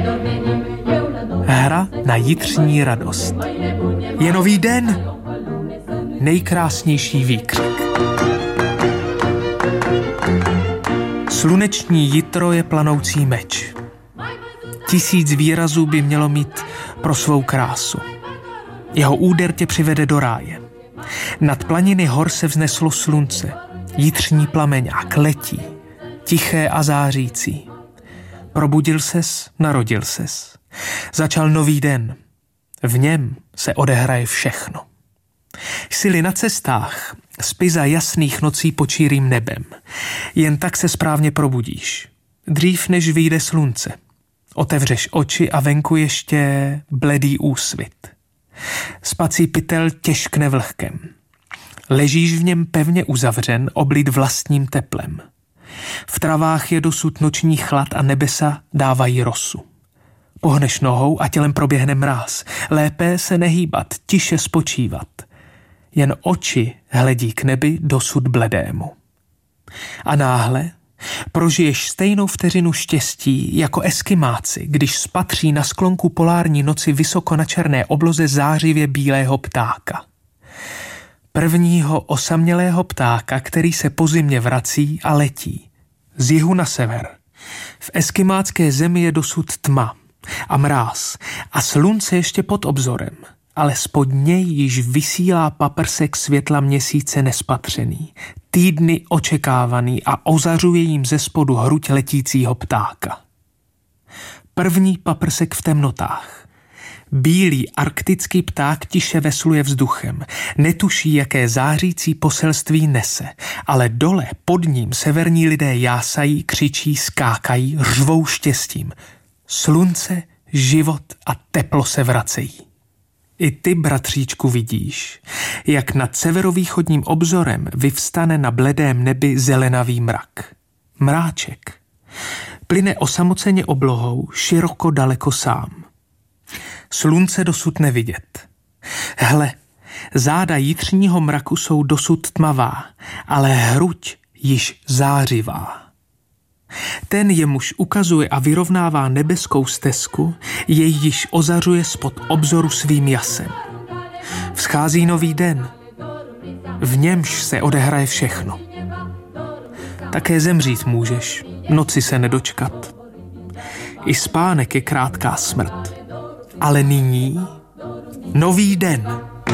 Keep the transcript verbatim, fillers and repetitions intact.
Hra na jitřní radost. Je nový den! Nejkrásnější výkřik. Sluneční jitro je planoucí meč. Tisíc výrazů by mělo mít pro svou krásu. Jeho úder tě přivede do ráje. Nad planiny hor se vzneslo slunce. Jitřní plameňák letí, tiché a zářící. Probudil ses, narodil ses. Začal nový den. V něm se odehraje všechno. Jsi-li na cestách, spí za jasných nocí pod širým nebem. Jen tak se správně probudíš. Dřív než vyjde slunce. Otevřeš oči a venku ještě bledý úsvit. Spací pytel těžkne vlhkem. Ležíš v něm pevně uzavřen, oblít vlastním teplem. V travách je dosud noční chlad a nebesa dávají rosu. Pohneš nohou a tělem proběhne mráz. Lépe se nehýbat, tiše spočívat. Jen oči hledí k nebi dosud bledému. A náhle prožiješ stejnou vteřinu štěstí jako Eskimáci, když spatří na sklonku polární noci vysoko na černé obloze zářivě bílého ptáka. Prvního osamělého ptáka, který se po zimě vrací a letí. Z jihu na sever. V eskimácké zemi je dosud tma a mráz a slunce ještě pod obzorem, ale spod něj již vysílá paprsek světla měsíce nespatřený, týdny očekávaný a ozařuje jim ze spodu hruď letícího ptáka. První paprsek v temnotách. Bílý arktický pták tiše vesluje vzduchem. Netuší, jaké zářící poselství nese, ale dole pod ním severní lidé jásají, křičí, skákají, řvou štěstím. Slunce, život a teplo se vracejí. I ty, bratříčku, vidíš, jak nad severovýchodním obzorem vyvstane na bledém nebi zelenavý mrak. Mráček. Plyne osamoceně oblohou, široko daleko sám. Slunce dosud nevidět. Hle, záda jitřního mraku jsou dosud tmavá, ale hruď již zářivá. Ten, jemuž ukazuje a vyrovnává nebeskou stezku, jej již ozařuje spod obzoru svým jasem. Vzchází nový den. V němž se odehraje všechno. Také zemřít můžeš, noci se nedočkat. I spánek je krátká smrt. Ale nyní nový den.